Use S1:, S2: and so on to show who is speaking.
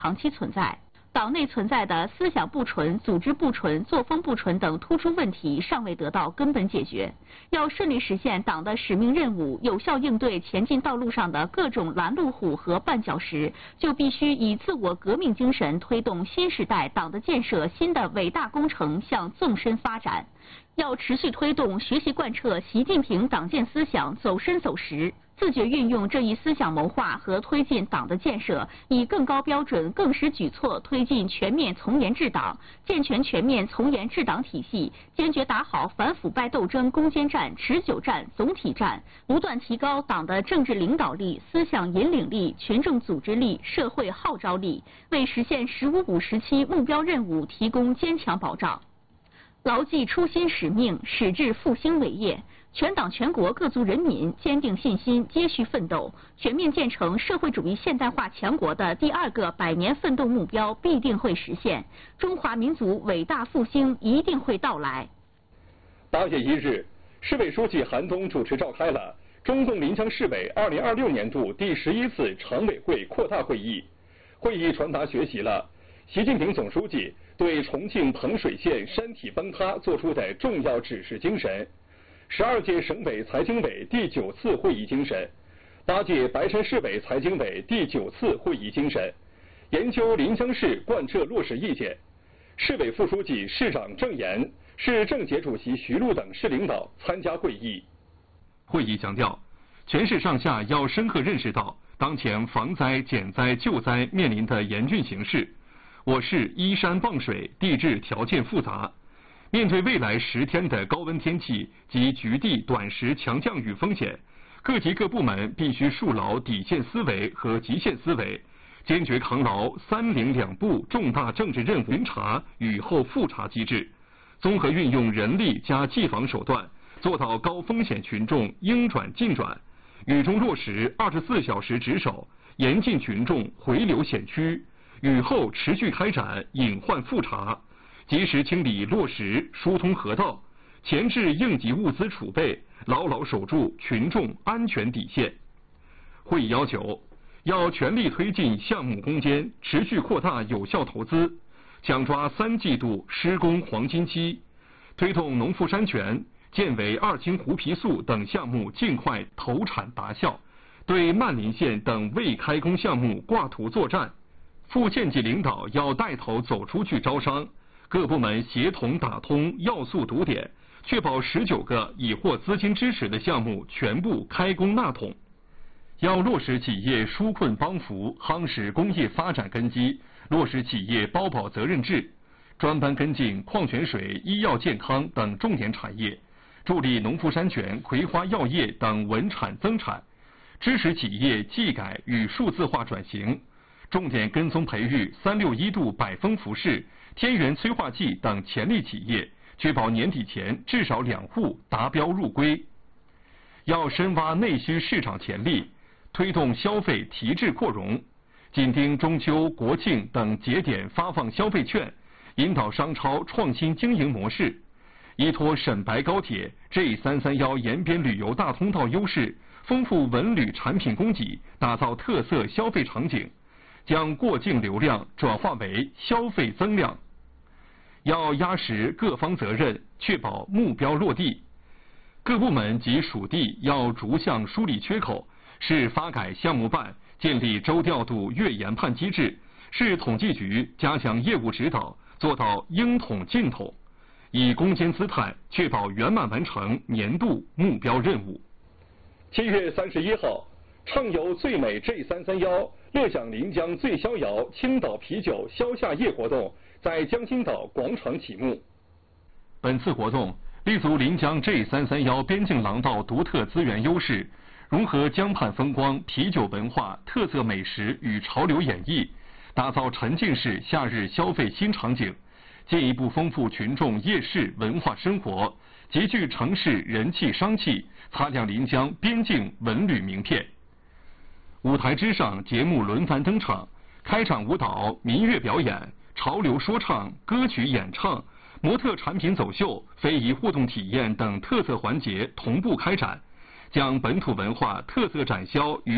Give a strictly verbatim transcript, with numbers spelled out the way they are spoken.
S1: 长期存在。党内存在的思想不纯、组织不纯、作风不纯等突出问题尚未得到根本解决。要顺利实现党的使命任务，有效应对前进道路上的各种拦路虎和绊脚石，就必须以自我革命精神推动新时代党的建设新的伟大工程向纵深发展。要持续推动学习贯彻习近平党建思想走深走实，自觉运用这一思想谋划和推进党的建设，以更高标准、更实举措推进全面从严治党，健全全面从严治党体系，坚决打好反腐败斗争攻坚战、持久战、总体战，不断提高党的政治领导力、思想引领力、群众组织力、社会号召力，为实现“十五五”时期目标任务提供坚强保障。牢记初心使命，矢志复兴伟业。全党全国各族人民坚定信心，接续奋斗，全面建成社会主义现代化强国的第二个百年奋斗目标必定会实现，中华民族伟大复兴一定会到来。
S2: 八月一日，市委书记韩东主持召开了中共临江市委二零二六年度第十一次常委会扩大会议。会议传达学习了习近平总书记对重庆彭水县山体崩塌作出的重要指示精神，十二届省委财经委第九次会议精神，八届白山市委财经委第九次会议精神，研究临江市贯彻落实意见。市委副书记、市长郑岩、市政协主席徐璐等市领导参加会议。
S3: 会议强调，全市上下要深刻认识到当前防灾、减灾、救灾面临的严峻形势。我市依山傍水，地质条件复杂，面对未来十天的高温天气及局地短时强降雨风险，各级各部门必须树牢底线思维和极限思维，坚决扛牢三零两不重大政治任务巡查、雨后复查机制，综合运用人力加技防手段，做到高风险群众应转尽转，雨中落实二十四小时值守，严禁群众回流险区。雨后持续开展隐患复查，及时清理落石疏通河道，前置应急物资储备，牢牢守住群众安全底线。会议要求，要全力推进项目攻坚，持续扩大有效投资，抢抓三季度施工黄金期，推动农副山泉、建委二氢胡皮素等项目尽快投产达效，对曼林县等未开工项目挂图作战。副县级领导要带头走出去招商，各部门协同打通要素堵点，确保十九个已获资金支持的项目全部开工纳桶。要落实企业纾困帮扶，夯实工业发展根基，落实企业包保责任制，专班跟进矿泉水、医药健康等重点产业，助力农副山泉、葵花药业等稳产增产，支持企业技改与数字化转型。重点跟踪培育三六一度百丰服饰、天元催化剂等潜力企业，确保年底前至少两户达标入规。要深挖内需市场潜力，推动消费提质扩容，紧盯中秋、国庆等节点发放消费券，引导商超创新经营模式，依托沈白高铁 G 三三一沿边旅游大通道优势，丰富文旅产品供给，打造特色消费场景。将过境流量转化为消费增量，要压实各方责任，确保目标落地。各部门及属地要逐项梳理缺口，市发改项目办建立周调度、月研判机制，市统计局加强业务指导，做到应统尽统，以攻坚姿态确保圆满完成年度目标任务。
S2: 七月三十一号，畅游最美 G 三三一。乐享临江最逍遥青岛啤酒消夏夜活动在江心岛广场启幕。
S3: 本次活动立足临江 G 三三一边境廊道独特资源优势，融合江畔风光、啤酒文化、特色美食与潮流演绎，打造沉浸式夏日消费新场景，进一步丰富群众夜市文化生活，极具城市人气商气，擦亮临江边境文旅名片。舞台之上，节目轮番登场，开场舞蹈、民乐表演、潮流说唱、歌曲演唱、模特产品走秀、非遗互动体验等特色环节同步开展，将本土文化特色展销与